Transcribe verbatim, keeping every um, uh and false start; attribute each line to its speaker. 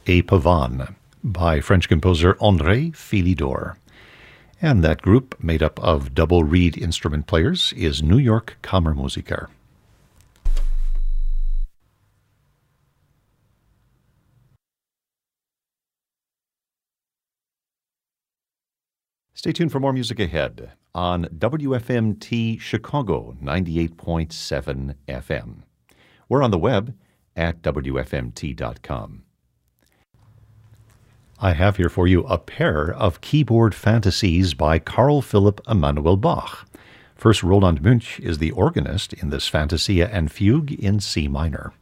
Speaker 1: et Pavane by French composer André Philidor. And that group, made up of double reed instrument players, is New York Kammermusiker. Stay tuned for more music ahead on W F M T Chicago ninety-eight point seven F M. We're on the web at W F M T dot com. I have here for you a pair of keyboard fantasies by Carl Philipp Emanuel Bach. First, Roland Münch is the organist in this Fantasia and Fugue in C minor.